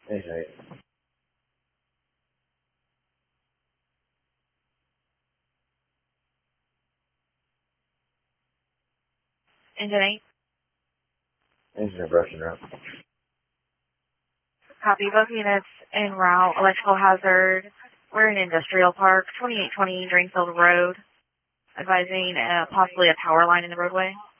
Engine 8. Engine 8. Engine aggression route. Copy. Both units en route. Electrical hazard. We're in Industrial Park, 2820 Drainfield Road. Advising possibly a power line in the roadway.